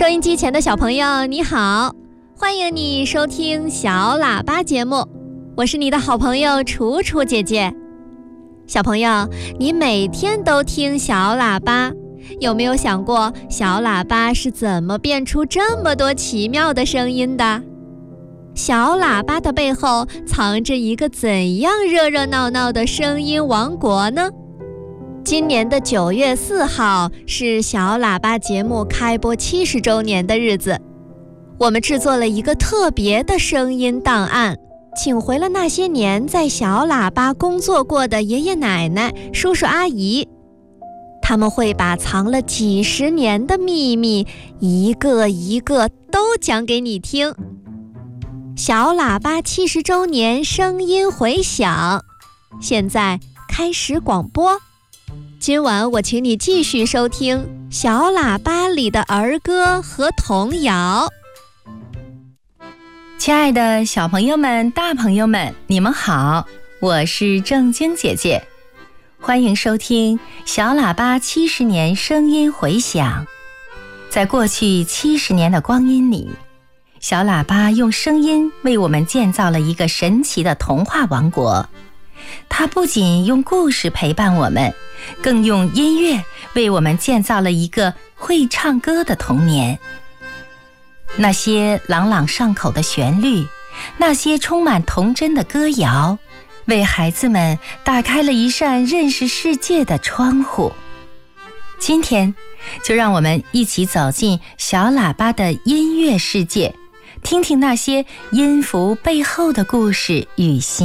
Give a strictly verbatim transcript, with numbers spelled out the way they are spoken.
收音机前的小朋友你好，欢迎你收听小喇叭节目，我是你的好朋友楚楚姐姐。小朋友，你每天都听小喇叭，有没有想过小喇叭是怎么变出这么多奇妙的声音的？小喇叭的背后藏着一个怎样热热闹闹的声音王国呢？今年的九月四号是小喇叭节目开播七十周年的日子，我们制作了一个特别的声音档案，请回了那些年在小喇叭工作过的爷爷奶奶、叔叔阿姨，他们会把藏了几十年的秘密一个一个都讲给你听。小喇叭七十周年声音回响，现在开始广播。今晚我请你继续收听小喇叭里的儿歌和童谣。 亲爱的小朋友们、大朋友们，你们好，我是正晶姐姐，欢迎收听小喇叭七十年声音回响。在过去七十年的光阴里，小喇叭用声音为我们建造了一个神奇的童话王国。它不仅用故事陪伴我们，更用音乐为我们建造了一个会唱歌的童年。那些朗朗上口的旋律，那些充满童真的歌谣，为孩子们打开了一扇认识世界的窗户。今天，就让我们一起走进小喇叭的音乐世界，听听那些音符背后的故事与心